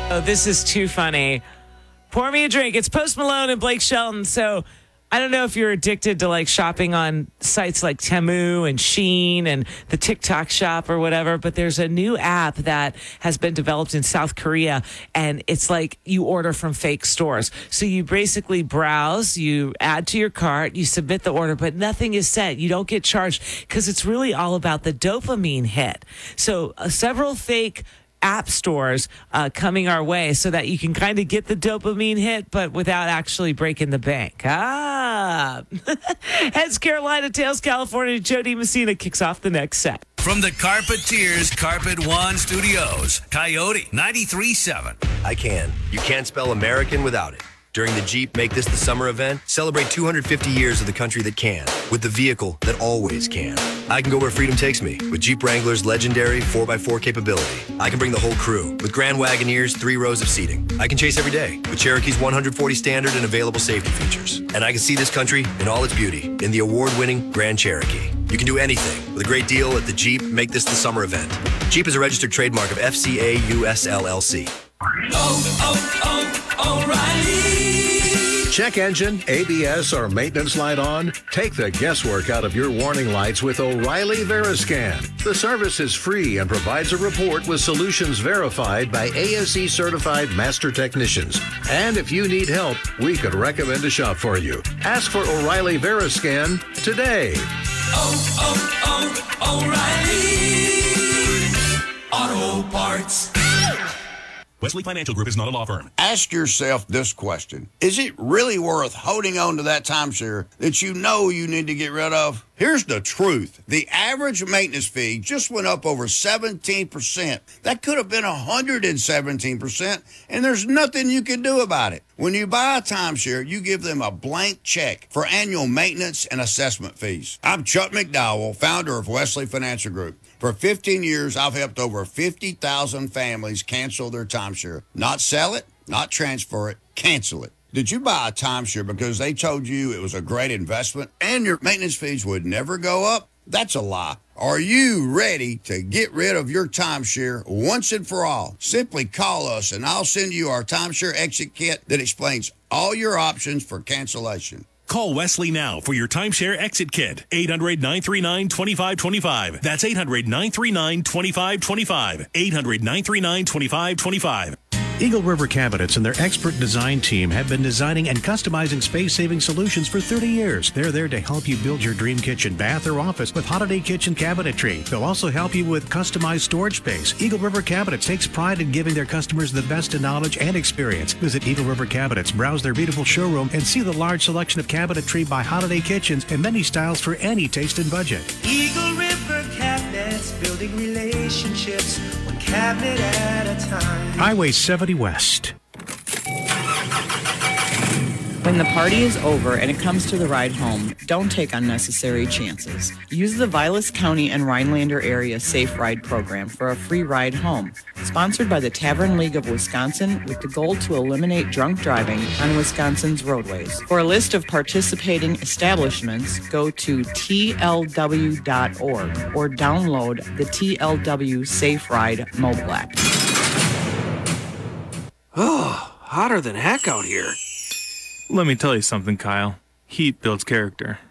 Oh, this is too funny. Pour me a drink. It's Post Malone and Blake Shelton. So I don't know if you're addicted to like shopping on sites like Temu and Shein and the TikTok shop or whatever, but there's a new app that has been developed in South Korea, and it's like you order from fake stores. So you basically browse, you add to your cart, you submit the order, but nothing is sent. You don't get charged because it's really all about the dopamine hit. So several fake app stores coming our way so that you can kind of get the dopamine hit, but without actually breaking the bank. Heads Carolina, tails California. Jody Messina kicks off the next set. From the Carpeteers Carpet One Studios, Coyote 93.7. I can. You can't spell American without it. During the Jeep Make This the Summer event, celebrate 250 years of the country that can, with the vehicle that always can. I can go where freedom takes me, with Jeep Wrangler's legendary 4x4 capability. I can bring the whole crew, with Grand Wagoneer's 3 rows of seating. I can chase every day, with Cherokee's 140 standard and available safety features. And I can see this country in all its beauty, in the award-winning Grand Cherokee. You can do anything with a great deal at the Jeep Make This the Summer event. Jeep is a registered trademark of FCA US LLC. O'Reilly. Check engine, ABS, or maintenance light on? Take the guesswork out of your warning lights with O'Reilly Veriscan. The service is free and provides a report with solutions verified by ASE certified master technicians. And if you need help, we could recommend a shop for you. Ask for O'Reilly Veriscan today. O'Reilly Auto Parts. Wesley Financial Group is not a law firm. Ask yourself this question. Is it really worth holding on to that timeshare that you know you need to get rid of? Here's the truth. The average maintenance fee just went up over 17%. That could have been 117%, and there's nothing you can do about it. When you buy a timeshare, you give them a blank check for annual maintenance and assessment fees. I'm Chuck McDowell, founder of Wesley Financial Group. For 15 years, I've helped over 50,000 families cancel their timeshare. Not sell it, not transfer it, cancel it. Did you buy a timeshare because they told you it was a great investment and your maintenance fees would never go up? That's a lie. Are you ready to get rid of your timeshare once and for all? Simply call us and I'll send you our timeshare exit kit that explains all your options for cancellation. Call Wesley now for your timeshare exit kit. 800-939-2525. That's 800-939-2525. 800-939-2525. Eagle River Cabinets and their expert design team have been designing and customizing space-saving solutions for 30 years. They're there to help you build your dream kitchen, bath, or office with holiday kitchen cabinetry. They'll also help you with customized storage space. Eagle River Cabinets takes pride in giving their customers the best in knowledge and experience. Visit Eagle River Cabinets, browse their beautiful showroom, and see the large selection of cabinetry by Holiday Kitchens and many styles for any taste and budget. Eagle River Cabinets, building relationships, one cabinet at a time. Highway 70 West. When the party is over and it comes to the ride home, don't take unnecessary chances. Use the Vilas County and Rhinelander Area Safe Ride Program for a free ride home. Sponsored by the Tavern League of Wisconsin with the goal to eliminate drunk driving on Wisconsin's roadways. For a list of participating establishments, go to tlw.org or download the TLW Safe Ride mobile app. Oh, hotter than heck out here. Let me tell you something, Kyle. Heat builds character.